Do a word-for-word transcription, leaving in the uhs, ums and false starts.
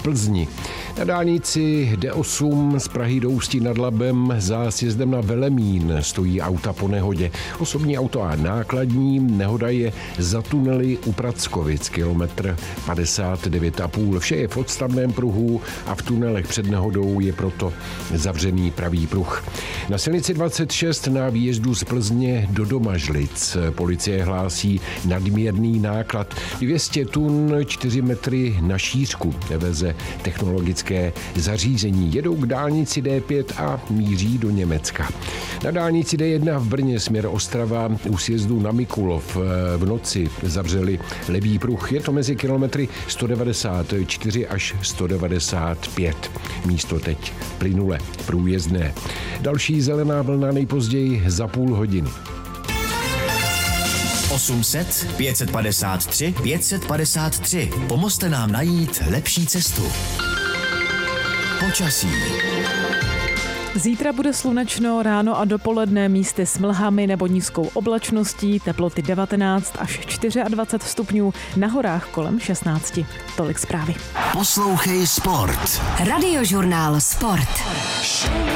Plzni. Na dálnici D osm z Prahy do Ústí nad Labem za sjezdem na Velemín stojí auta po nehodě. Osobní auto a nákladní. Nehoda je za tunely u Prackovic, kilometr padesát devět a půl. Vše je v odstavném pruhu a v tunelech před nehodou je proto zavřený pravý pruh. Na silnici dvacet šest na výjezdu z Plzně do Domažlic policie hlásí nadměrný náklad. dvě stě tun, čtyři metry na šířku veze technologické zařízení. Jedou k dálnici D pět a míří do Německa. Na dálnici D jedna v Brně směr Ostrava u sjezdu na Mikulov v noci zavřeli levý pruh. Je to mezi kilometry sto devadesát čtyři až sto devadesát pět. Místo teď plynule průjezdné. Další zelená vlna nejpozději za půl hodiny. osm set pět set padesát tři pět set padesát tři. Pomozte nám najít lepší cestu. Počasí. Zítra bude slunečno, ráno a dopoledne místy s mlhami nebo nízkou oblačností, teploty devatenáct až dvacet čtyři stupňů, na horách kolem šestnáct. Tolik zprávy. Poslouchej Sport. Radiožurnál Sport.